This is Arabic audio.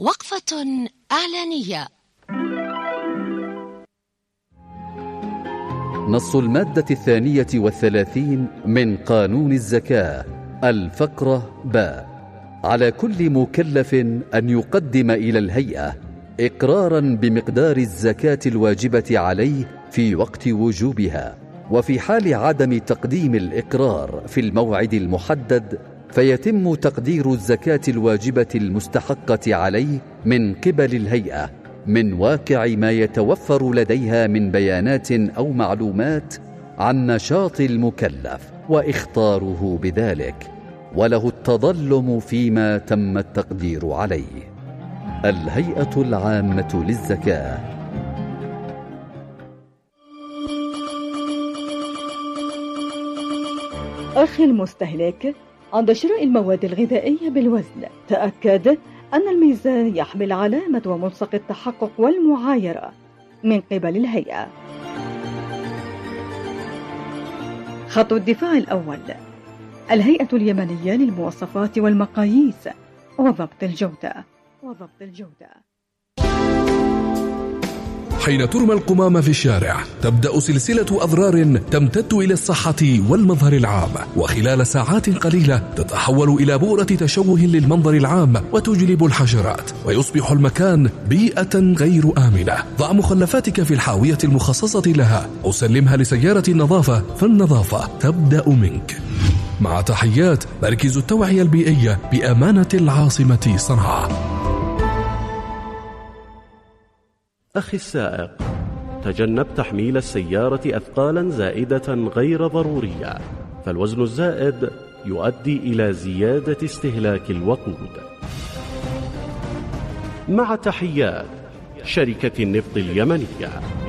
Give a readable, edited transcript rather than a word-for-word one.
وقفة إعلانية. نص المادة 32 من قانون الزكاة الفقرة باء: على كل مكلف أن يقدم إلى الهيئة إقراراً بمقدار الزكاة الواجبة عليه في وقت وجوبها، وفي حال عدم تقديم الإقرار في الموعد المحدد فيتم تقدير الزكاة الواجبة المستحقة عليه من قبل الهيئة من واقع ما يتوفر لديها من بيانات أو معلومات عن نشاط المكلف وإخطاره بذلك، وله التظلم فيما تم التقدير عليه. الهيئة العامة للزكاة. أخي المستهلك، عند شراء المواد الغذائية بالوزن تأكد أن الميزان يحمل علامة وملصق التحقق والمعايرة من قبل الهيئة. خط الدفاع الأول: الهيئة اليمنية للمواصفات والمقاييس وضبط الجودة. حين ترمى القمامة في الشارع تبدأ سلسلة أضرار تمتد إلى الصحة والمظهر العام، وخلال ساعات قليلة تتحول إلى بؤرة تشوه للمنظر العام وتجلب الحشرات، ويصبح المكان بيئة غير آمنة. ضع مخلفاتك في الحاوية المخصصة لها أو سلمها لسيارة النظافة، فالنظافة تبدأ منك. مع تحيات مركز التوعية البيئية بأمانة العاصمة صنعاء. أخي السائق، تجنب تحميل السيارة أثقالا زائدة غير ضرورية، فالوزن الزائد يؤدي إلى زيادة استهلاك الوقود. مع تحيات شركة النفط اليمنية.